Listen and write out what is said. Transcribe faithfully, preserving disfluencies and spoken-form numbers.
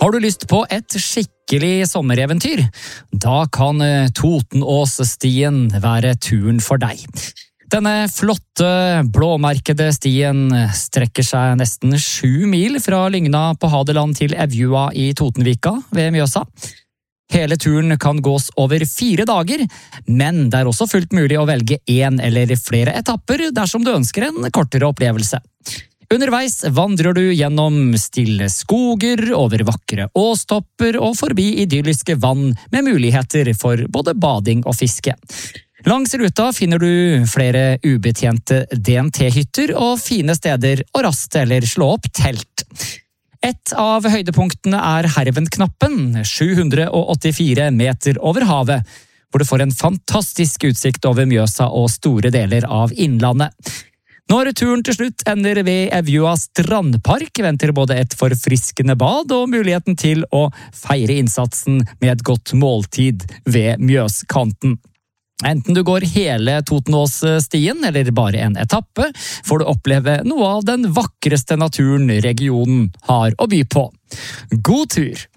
Har du lyst på et skikkelig sommereventyr? Da kan Totenåsstien være turen for deg. Denne flotte, blåmerkede stien strekker seg nesten sju mil fra Lygna på Hadeland til Evjua i Totenvika ved Mjøsa. Hele turen kan gås over fire dager, men det er også fullt mulig å velge en eller flere etapper dersom du ønsker en kortere opplevelse. Underveis vandrer du gjennom stille skoger, over vakre åstopper og forbi idylliske vann med muligheter for både bading og fiske. Langs ruta finner du flere ubetjente D N T-hytter og fine steder å raste eller slå opp telt. Et av høydepunktene er Hervenknappen, sju hundre åttifire meter over havet, hvor du får en fantastisk utsikt over Mjøsa og store deler av innlandet. Når turen til slutt ender ved Evjua strandpark, venter både et forfriskende bad og muligheten til å feire innsatsen med et godt måltid ved Mjøskanten. Enten du går hele Totenåsstien eller bare en etappe, får du oppleve noe av den vakreste naturen regionen har å by på. God tur!